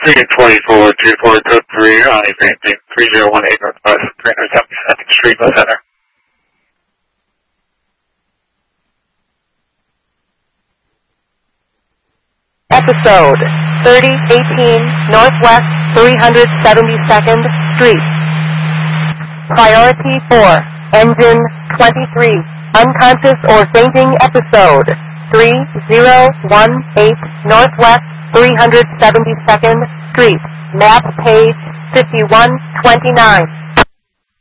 324, 24 code 3 on Evanston, 3018 Northwest, 372nd Street, West Center. Episode 3018 Northwest 372nd Street. Priority 4, Engine 23, unconscious or fainting episode 3018 Northwest 372nd Street, map page 5129.